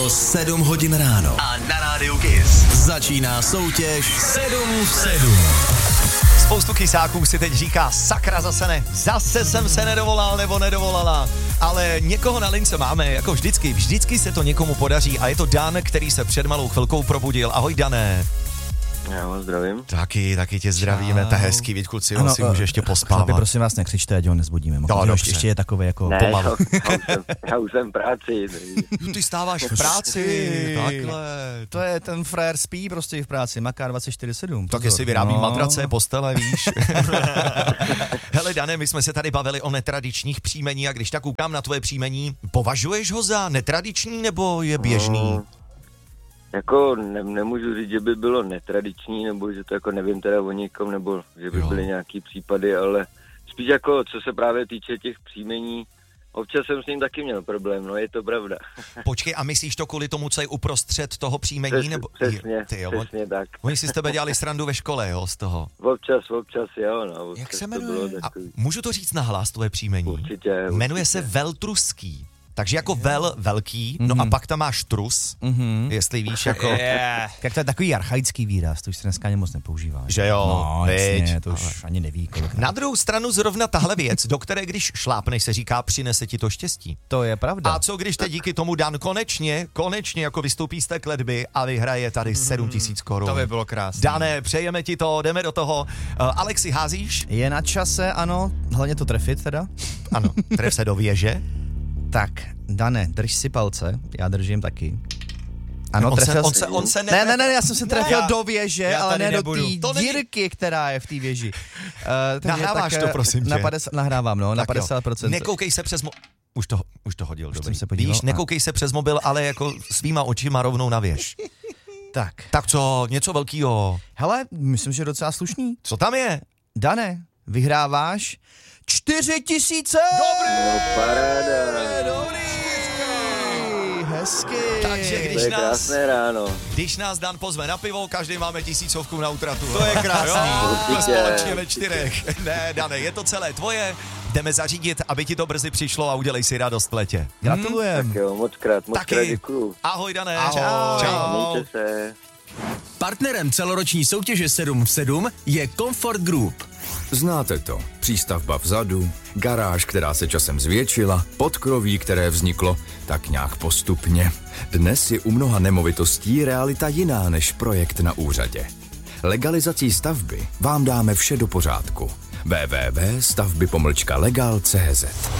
Bylo 7 hodin ráno. A na rádiu Kiss Začíná soutěž 7 v 7. Spoustu kysáků si teď říká, sakra zase ne, zase jsem se nedovolal nebo nedovolala. Ale někoho na lince máme, jako vždycky se to někomu podaří a je to Dan, který se před malou chvilkou probudil. Ahoj, Dané. Já vás zdravím. Taky tě zdravíme, to je hezký, víď kluci, on si může ještě pospávat. Chlapi, prosím vás, nekřičte, ať ho nezbudíme. Ještě je takové jako ne, pomalu. Já už jsem v práci. Ty stáváš v práci, takhle. To je ten frér spí prostě v práci, maká 24/7. Tak jestli vyrábí matrace, postele, víš. Hele, Dané, my jsme se tady bavili o netradičních příjmení a když tak koukám na tvoje příjmení, považuješ ho za netradiční nebo je běžný? Jako nemůžu říct, že by bylo netradiční, nebo že to jako nevím teda o někom, nebo že by byly nějaký případy, ale spíš jako co se právě týče těch příjmení, občas jsem s ním taky měl problém, no je to pravda. Počkej, a myslíš to kvůli tomu, co je uprostřed toho příjmení? Nebo... Přesně tak. Oni si s tebe dělali srandu ve škole, jo, z toho? Občas, jo, no. Jak se jmenuje? A můžu to říct nahlas, tvoje příjmení? Určitě. Jmenuje se Veltruský. Takže jako velký, no a pak tam máš trus, jestli víš, jako... Jak to je takový archaický výraz, to už se dneska ani moc nepoužívá. Že jo, no, jasně, to už ani neví kolikrát. Na druhou stranu zrovna tahle věc, do které když šlápneš, se říká, přinese ti to štěstí. To je pravda. A co když te díky tomu Dan konečně jako vystoupí z té kletby a vyhraje tady 7 000 korun. To by bylo krásné. Dané, přejeme ti to, jdeme do toho. Alexi, házíš? Je na čase, ano, hlavně to trefit teda. Ano, tref se do věže. Tak, Dane, drž si palce, já držím taky. Ano, on se ne, já jsem se trefil do věže, ale ne do té dírky, která je v té věži. Nahráváš to, prosím tě. Nahrávám, no, tak na 50%. Nekoukej se přes Už to hodil, dobrý. Se podíval, víš, nekoukej se přes mobil, ale jako svýma očima rovnou na věž. Tak co, něco velkýho. Hele, myslím, že docela slušný. Co tam je? Dane, vyhráváš 4 000! Dobrý! No, paráda! Dobrý! Hezky! Takže když nás Dan pozve na pivo, každý máme 1000 na útratu. To je krásný. Společně ve 4. Ne, Dane, je to celé tvoje. Jdeme zařídit, aby ti to brzy přišlo a udělej si radost v letě. Gratulujem. Tak jo, moc krát děkuju. Ahoj, Dané. Čau. Mějte se. Partnerem celoroční soutěže 7 v 7 je Comfort Group. Znáte to. Přístavba vzadu, garáž, která se časem zvětšila, podkroví, které vzniklo tak nějak postupně. Dnes je u mnoha nemovitostí realita jiná než projekt na úřadě. Legalizací stavby vám dáme vše do pořádku. www.stavby-legal.cz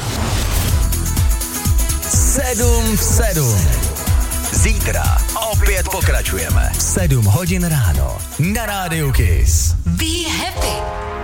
7 v 7. Zítra opět pokračujeme. 7 hodin ráno na rádiu Kiss. Be happy.